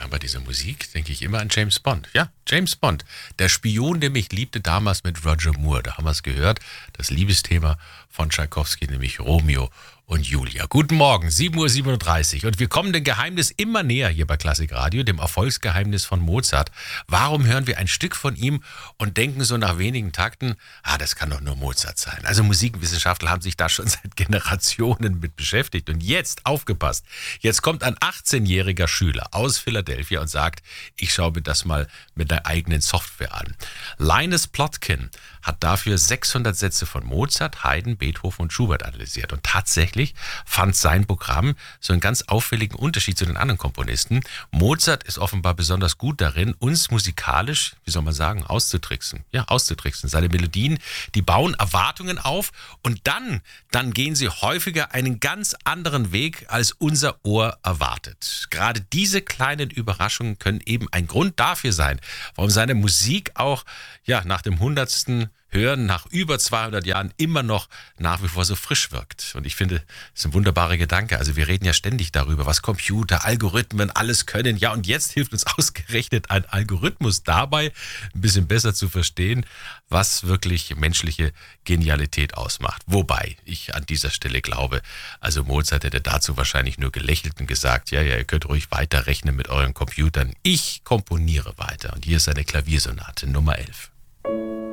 bei dieser Musik denke ich immer an James Bond. Ja, James Bond. Der Spion, der mich liebte, damals mit Roger Moore. Da haben wir es gehört. Das Liebesthema von Tschaikowski, nämlich Romeo und Julia. Guten Morgen, 7:37 Uhr. Und wir kommen dem Geheimnis immer näher hier bei Klassik Radio, dem Erfolgsgeheimnis von Mozart. Warum hören wir ein Stück von ihm und denken so nach wenigen Takten, das kann doch nur Mozart sein. Also Musikwissenschaftler haben sich da schon seit Generationen mit beschäftigt. Und jetzt, aufgepasst, jetzt kommt ein 18-jähriger Schüler aus Philadelphia und sagt, ich schaue mir das mal mit der eigenen Software an. Linus Plotkin hat dafür 600 Sätze von Mozart, Haydn, Beethoven und Schubert analysiert. Und tatsächlich fand sein Programm so einen ganz auffälligen Unterschied zu den anderen Komponisten. Mozart ist offenbar besonders gut darin, uns musikalisch, wie soll man sagen, auszutricksen. Ja, auszutricksen. Seine Melodien, die bauen Erwartungen auf und dann gehen sie häufiger einen ganz anderen Weg, als unser Ohr erwartet. Gerade diese kleinen Überraschungen können eben ein Grund dafür sein, warum seine Musik auch nach dem 100. Hören nach über 200 Jahren immer noch nach wie vor so frisch wirkt. Und ich finde, das ist ein wunderbarer Gedanke. Also wir reden ja ständig darüber, was Computer, Algorithmen alles können. Ja, und jetzt hilft uns ausgerechnet ein Algorithmus dabei, ein bisschen besser zu verstehen, was wirklich menschliche Genialität ausmacht. Wobei ich an dieser Stelle glaube, also Mozart hätte dazu wahrscheinlich nur gelächelt und gesagt, ja, ihr könnt ruhig weiterrechnen mit euren Computern. Ich komponiere weiter. Und hier ist eine Klaviersonate Nummer 11.